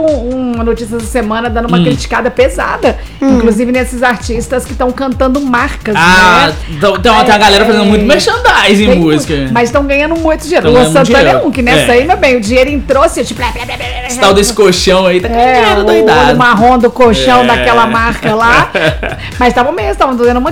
uma notícia essa semana dando uma criticada pesada, inclusive nesses artistas que estão cantando marcas, né? Então tem a galera fazendo muito merchandising em música. Mas estão ganhando muito dinheiro. Luan Santana é um, que nessa aí, meu bem, o dinheiro entrou, assim, tipo... Esse tal desse colchão aí tá o olho marrom do colchão daquela marca lá. Mas estavam dando uma